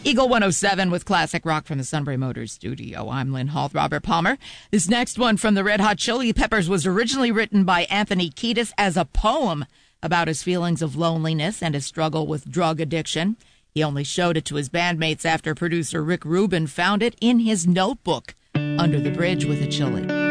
Eagle 107 with classic rock from the Sunbury Motors studio. I'm Lynn Hall, Robert Palmer. This next one from the Red Hot Chili Peppers was originally written by Anthony Kiedis as a poem about his feelings of loneliness and his struggle with drug addiction. He only showed it to his bandmates after producer Rick Rubin found it in his notebook under the bridge with a chili.